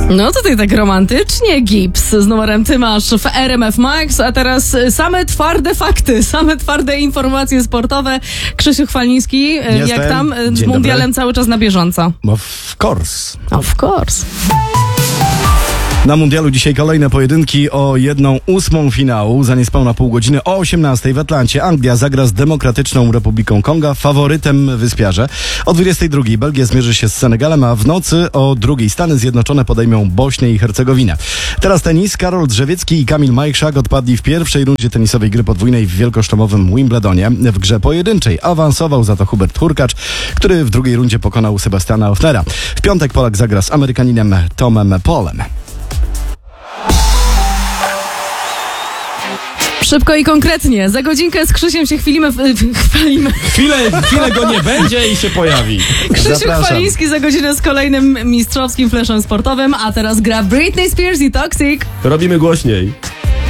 No tutaj tak romantycznie, Gibbs z numerem Ty masz w RMF Max, a teraz same twarde fakty, same twarde informacje sportowe. Krzysiu Chwaliński, jak tam z mundialem cały czas na bieżąco? Of course. Of course. Na mundialu dzisiaj kolejne pojedynki o 1/8 finału. Za niespełna pół godziny o 18:00 w Atlancie Anglia zagra z Demokratyczną Republiką Konga, faworytem wyspiarze. O 22:00 Belgia zmierzy się z Senegalem, a w nocy o 2:00 Stany Zjednoczone podejmą Bośnię i Hercegowinę. Teraz tenis. Karol Drzewiecki i Kamil Majchrzak odpadli w pierwszej rundzie tenisowej gry podwójnej w wielkoszlemowym Wimbledonie. W grze pojedynczej awansował za to Hubert Hurkacz, który w drugiej rundzie pokonał Sebastiana Ofnera. W piątek Polak zagra z Amerykaninem Tomem Polem. Szybko i konkretnie. Za godzinkę z Krzysiem się chwalimy. Chwilę go nie będzie i się pojawi. Krzysiu Chwaliński za godzinę z kolejnym mistrzowskim fleszem sportowym, a teraz gra Britney Spears i Toxic. Robimy głośniej.